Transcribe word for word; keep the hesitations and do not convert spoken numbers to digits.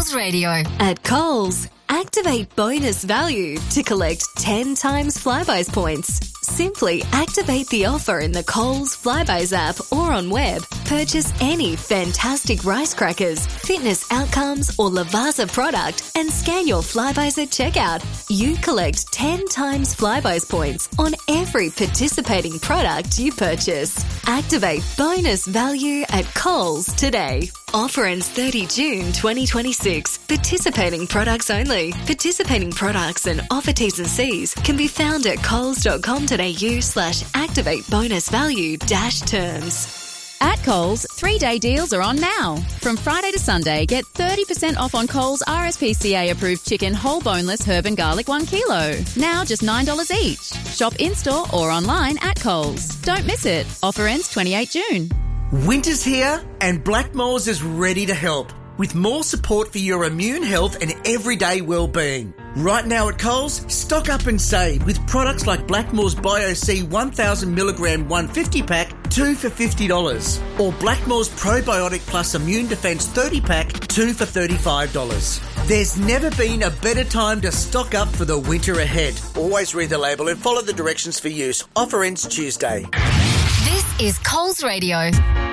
Coles Radio. At Coles, activate bonus value to collect ten times Flybuys points. Simply activate the offer in the Coles Flybuys app or on web. Purchase any fantastic rice crackers, fitness outcomes or Lavazza product and scan your Flybuys at checkout. You collect ten times Flybuys points on every participating product you purchase. Activate bonus value at Coles today. Offer ends thirty June twenty twenty-six. Participating products only. Participating products and offer T's and C's can be found at coles.com.au slash activate bonus value dash terms. At Coles, three-day deals are on now. From Friday to Sunday, get thirty percent off on Coles R S P C A-approved chicken whole boneless herb and garlic one kilo. Now just nine dollars each. Shop in-store or online at Coles. Don't miss it. Offer ends twenty-eighth June. Winter's here and Blackmores is ready to help with more support for your immune health and everyday well-being. Right now at Coles, stock up and save with products like Blackmores Bio-C one thousand milligram one hundred fifty pack, two for fifty dollars. Or Blackmores Probiotic Plus Immune Defense thirty pack, two for thirty-five dollars. There's never been a better time to stock up for the winter ahead. Always read the label and follow the directions for use. Offer ends Tuesday. This is Coles Radio.